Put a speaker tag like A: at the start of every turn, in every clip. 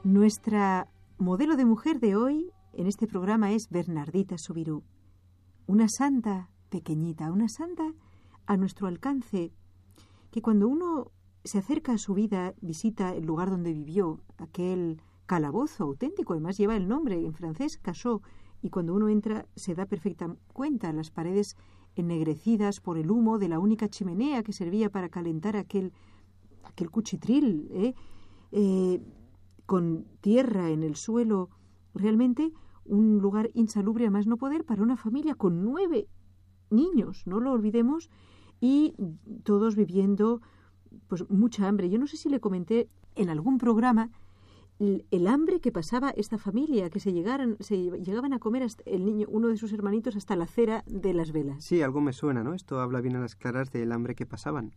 A: Nuestra modelo de mujer de hoy en este programa es Bernardita Soubirous, una santa pequeñita, una santa a nuestro alcance, que cuando uno se acerca a su vida, visita el lugar donde vivió, aquel calabozo auténtico, además lleva el nombre en francés, Cachot, y cuando uno entra se da perfecta cuenta, las paredes ennegrecidas por el humo de la única chimenea que servía para calentar aquel cuchitril, con tierra en el suelo, realmente un lugar insalubre a más no poder para una familia con 9 niños, no lo olvidemos, y todos viviendo pues mucha hambre. Yo no sé si le comenté en algún programa el hambre que pasaba esta familia, que se llegaban a comer hasta el niño, uno de sus hermanitos, hasta la cera de las velas.
B: Sí, algo me suena, ¿no? Esto habla bien a las claras del hambre que pasaban.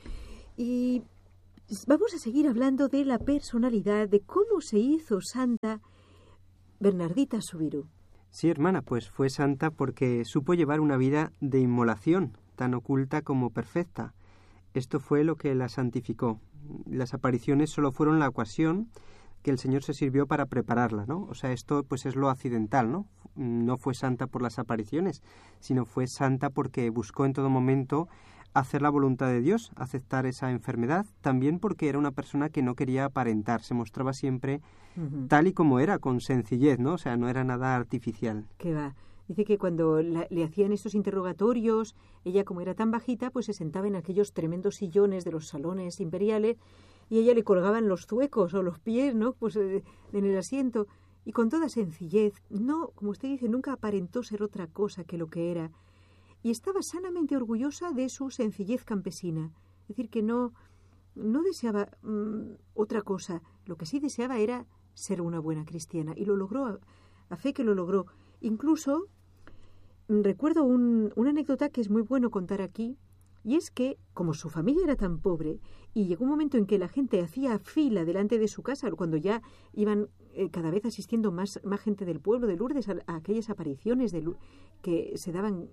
A: Y vamos a seguir hablando de la personalidad, de cómo se hizo santa Bernardita Soubirous.
B: Sí, hermana, pues fue santa porque supo llevar una vida de inmolación, tan oculta como perfecta. Esto fue lo que la santificó. Las apariciones solo fueron la ocasión que el Señor se sirvió para prepararla, ¿no? O sea, esto pues es lo accidental, ¿no? No fue santa por las apariciones, sino fue santa porque buscó en todo momento hacer la voluntad de Dios, aceptar esa enfermedad, también porque era una persona que no quería aparentar, se mostraba siempre tal y como era, con sencillez, ¿no? O sea, no era nada artificial.
A: ¿Qué va? Dice que cuando le hacían estos interrogatorios, ella como era tan bajita, pues se sentaba en aquellos tremendos sillones de los salones imperiales y a ella le colgaban los zuecos o los pies, ¿no? Pues en el asiento, y con toda sencillez, no, como usted dice, nunca aparentó ser otra cosa que lo que era. Y estaba sanamente orgullosa de su sencillez campesina. Es decir, que no deseaba otra cosa. Lo que sí deseaba era ser una buena cristiana. Y lo logró, a fe que lo logró. Incluso recuerdo una anécdota que es muy bueno contar aquí. Y es que, como su familia era tan pobre, y llegó un momento en que la gente hacía fila delante de su casa, cuando ya iban cada vez asistiendo más gente del pueblo de Lourdes a aquellas apariciones que se daban.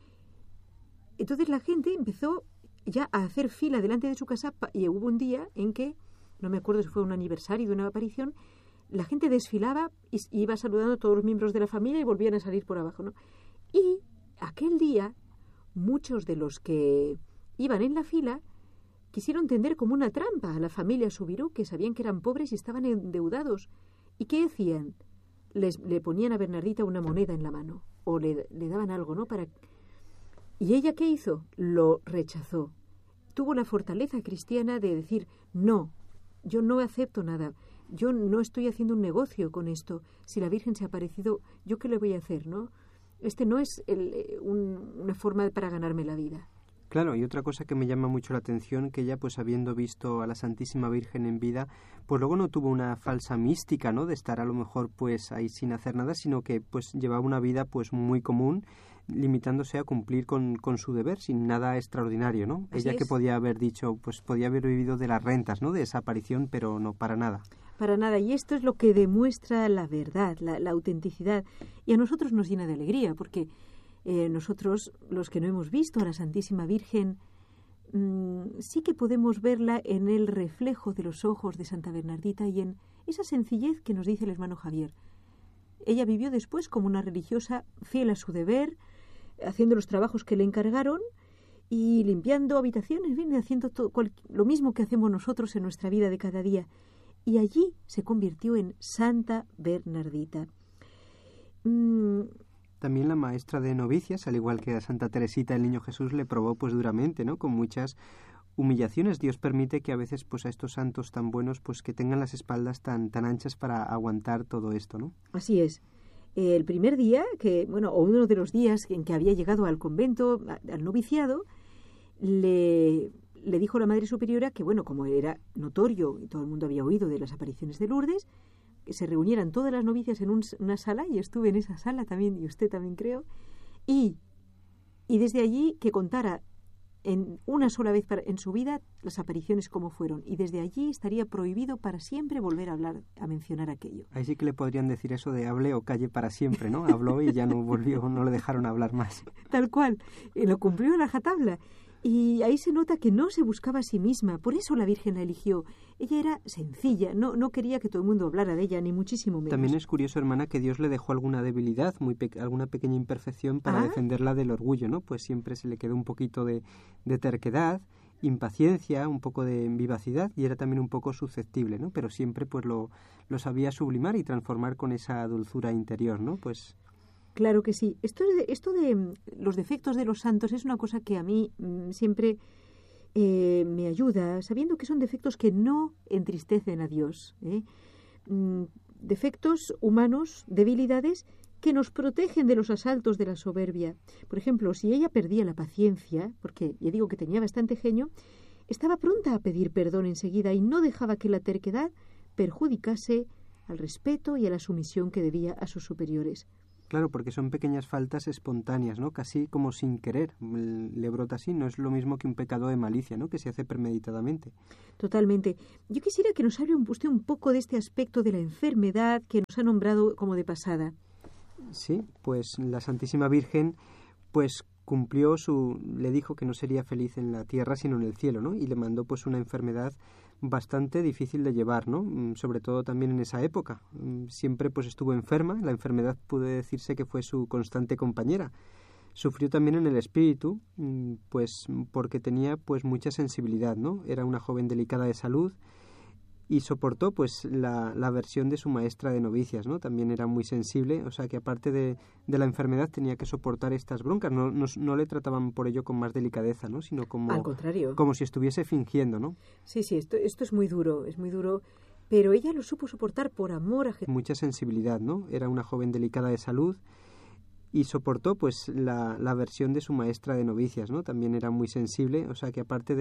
A: Entonces la gente empezó ya a hacer fila delante de su casa y hubo un día en que, no me acuerdo si fue un aniversario de una aparición, la gente desfilaba y iba saludando a todos los miembros de la familia y volvían a salir por abajo, ¿no? Y aquel día muchos de los que iban en la fila quisieron tender como una trampa a la familia Soubirous, que sabían que eran pobres y estaban endeudados. ¿Y qué hacían? Le ponían a Bernardita una moneda en la mano o le daban algo, ¿no? ¿Y ella qué hizo? Lo rechazó. Tuvo la fortaleza cristiana de decir, no, yo no acepto nada, yo no estoy haciendo un negocio con esto. Si la Virgen se ha aparecido, ¿yo qué le voy a hacer, no? Este no es una forma para ganarme la vida.
B: Claro, y otra cosa que me llama mucho la atención, que ella, pues habiendo visto a la Santísima Virgen en vida, pues luego no tuvo una falsa mística, ¿no?, de estar a lo mejor pues ahí sin hacer nada, sino que pues llevaba una vida pues muy común, limitándose a cumplir con su deber, sin nada extraordinario, ¿no?
A: Así
B: ella
A: es.
B: Que podía haber dicho, pues podía haber vivido de las rentas, ¿no?, de esa aparición, pero no, para nada.
A: Para nada, y esto es lo que demuestra la verdad, la autenticidad, y a nosotros nos llena de alegría, porque nosotros, los que no hemos visto a la Santísima Virgen, sí que podemos verla en el reflejo de los ojos de Santa Bernardita y en esa sencillez que nos dice el hermano Javier. Ella vivió después como una religiosa fiel a su deber, haciendo los trabajos que le encargaron y limpiando habitaciones, bien, haciendo lo mismo que hacemos nosotros en nuestra vida de cada día. Y allí se convirtió en Santa Bernardita.
B: También la maestra de novicias, al igual que a Santa Teresita el Niño Jesús, le probó pues duramente, ¿no?, con muchas humillaciones. Dios permite que a veces pues a estos santos tan buenos pues que tengan las espaldas tan anchas para aguantar todo esto, ¿no?
A: Así es. El primer día, o uno de los días en que había llegado al convento, al noviciado, le dijo la Madre Superiora que, como era notorio y todo el mundo había oído de las apariciones de Lourdes, que se reunieran todas las novicias en una sala, y estuve en esa sala también, y usted también creo, y desde allí que contara en una sola vez en su vida las apariciones como fueron, y desde allí estaría prohibido para siempre volver a mencionar aquello.
B: Ahí sí que le podrían decir eso de hable o calle para siempre, ¿no? Habló y ya no volvió, no le dejaron hablar más.
A: Tal cual, lo cumplió a rajatabla. Y ahí se nota que no se buscaba a sí misma, por eso la Virgen la eligió. Ella era sencilla, no quería que todo el mundo hablara de ella, ni muchísimo menos.
B: También es curioso, hermana, que Dios le dejó alguna debilidad, alguna pequeña imperfección para defenderla del orgullo, ¿no? Pues siempre se le quedó un poquito de terquedad, impaciencia, un poco de vivacidad, y era también un poco susceptible, ¿no? Pero siempre pues lo sabía sublimar y transformar con esa dulzura interior, ¿no? Pues...
A: Claro que sí. Esto de los defectos de los santos es una cosa que a mí siempre me ayuda, sabiendo que son defectos que no entristecen a Dios. Defectos humanos, debilidades que nos protegen de los asaltos de la soberbia. Por ejemplo, si ella perdía la paciencia, porque ya digo que tenía bastante genio, estaba pronta a pedir perdón enseguida y no dejaba que la terquedad perjudicase al respeto y a la sumisión que debía a sus superiores.
B: Claro, porque son pequeñas faltas espontáneas, ¿no? Casi como sin querer. Le brota así, no es lo mismo que un pecado de malicia, ¿no? Que se hace premeditadamente.
A: Totalmente. Yo quisiera que nos hable usted un poco de este aspecto de la enfermedad que nos ha nombrado como de pasada.
B: Sí, pues la Santísima Virgen, pues le dijo que no sería feliz en la tierra sino en el cielo, ¿no? Y le mandó pues una enfermedad bastante difícil de llevar, ¿no? Sobre todo también en esa época. Siempre pues estuvo enferma, la enfermedad puede decirse que fue su constante compañera. Sufrió también en el espíritu, pues porque tenía pues mucha sensibilidad, ¿no? Era una joven delicada de salud y soportó pues la aversión de su maestra de novicias, ¿no? También era muy sensible, o sea que aparte de la enfermedad tenía que soportar estas broncas, no le trataban por ello con más delicadeza, ¿no? Sino como
A: al contrario,
B: como si estuviese fingiendo, ¿no?
A: Sí, esto es muy duro, pero ella lo supo soportar por amor a Jesús.
B: Mucha sensibilidad, ¿no? Era una joven delicada de salud y soportó pues la aversión de su maestra de novicias, ¿no? También era muy sensible, o sea que aparte de